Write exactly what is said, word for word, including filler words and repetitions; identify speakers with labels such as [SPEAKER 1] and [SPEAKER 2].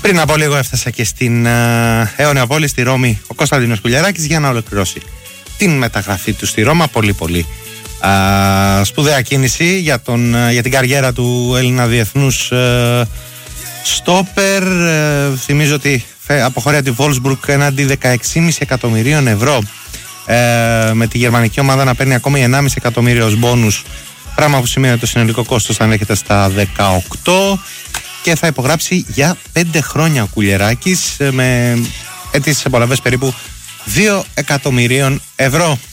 [SPEAKER 1] Πριν από λίγο έφτασα και στην uh, αιώνια πόλη, στη Ρώμη, ο Κωνσταντίνος Κουλιαράκης για να ολοκληρώσει την μεταγραφή του στη Ρώμα. Πολύ πολύ uh, σπουδαία κίνηση για, τον, uh, για την καριέρα του Έλληνα διεθνούς uh, στόπερ. Uh, θυμίζω ότι αποχωρεί από τη Wolfsburg έναντι δεκαέξι κόμμα πέντε εκατομμυρίων ευρώ, uh, με τη γερμανική ομάδα να παίρνει ακόμη ενάμιση εκατομμύριο ως μπόνους, πράγμα που σημαίνει ότι το συνολικό κόστος θα ανέρχεται στα δεκαοκτώ και θα υπογράψει για πέντε χρόνια ο Κουλιεράκης με αιτήσεις απολαβές περίπου δύο εκατομμυρίων ευρώ.